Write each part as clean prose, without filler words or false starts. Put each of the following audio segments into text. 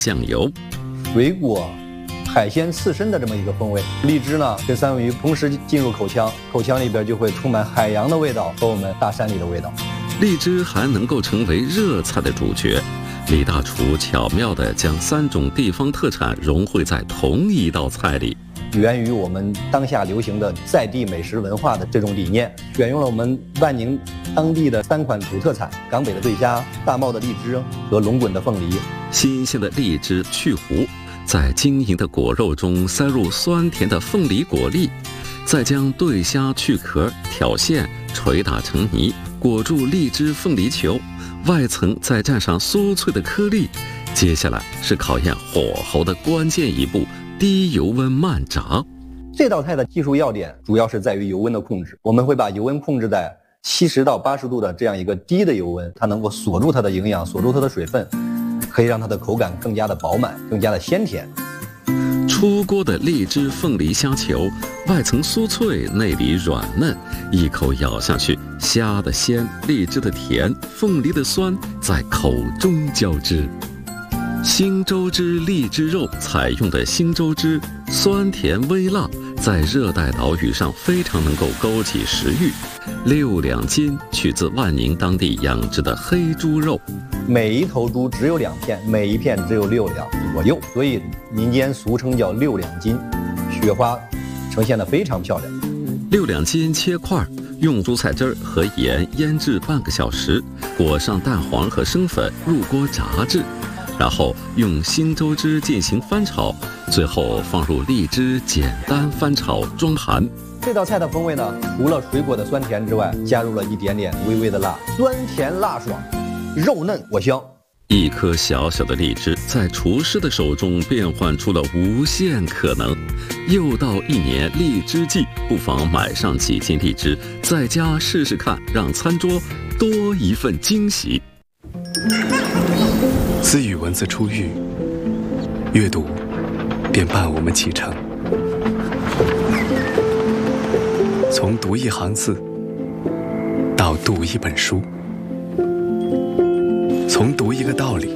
酱油。 水果、海鲜刺身的这么一个风味。荔枝呢跟三文鱼同时进入口腔，口腔里边就会充满海洋的味道和我们大山里的味道。 荔枝还能够成为热菜的主角。李大厨巧妙地将3种地方特产融汇在同一道菜里， 源于我们当下流行的在地美食文化的这种理念，选用了我们万宁当地的3款土特产：港北的对虾、大茂的荔枝和龙滚的凤梨。 新鲜的荔枝去核，在晶莹的果肉中塞入酸甜的凤梨果粒，再将对虾去壳、挑馅、捶打成泥，裹住荔枝凤梨球，外层再蘸上酥脆的颗粒。接下来是考验火候的关键一步，低油温慢炸。 这道菜的技术要点主要是在于油温的控制，我们会把油温控制在70到80度的这样一个低的油温，它能够锁住它的营养，锁住它的水分，可以让它的口感更加的饱满，更加的鲜甜。 出锅的荔枝凤梨虾球，外层酥脆，内里软嫩，一口咬下去，虾的鲜，荔枝的甜，凤梨的酸在口中交织。新州汁荔枝肉采用的新州汁，酸甜微辣，在热带岛屿上非常能够勾起食欲。6两斤，取自万宁当地养殖的黑猪肉， 每一头猪只有2片，每一片只有6两左右，所以民间俗称叫6两斤。雪花呈现得非常漂亮。 6两斤切块，用蔬菜汁儿和盐腌制半个小时，裹上蛋黄和生粉，入锅炸制。然后用新州汁进行翻炒，最后放入荔枝，简单翻炒装盘。 这道菜的风味呢，除了水果的酸甜之外，加入了一点点微微的辣，酸甜辣爽，肉嫩果香。 一颗小小的荔枝在厨师的手中变换出了无限可能。又到1年荔枝季，不妨买上几斤荔枝，在家试试看，让餐桌多一份惊喜。 自与文字初遇，阅读便伴我们启程。从读一行字到读一本书，从读一个道理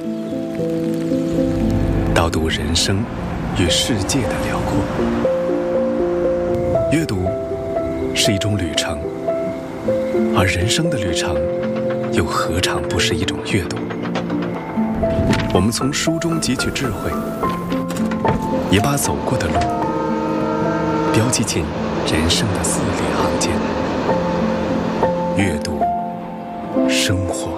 到读人生与世界的辽阔。阅读是一种旅程，而人生的旅程又何尝不是一种阅读？我们从书中汲取智慧，也把走过的路标记进人生的字里行间。阅读，生活。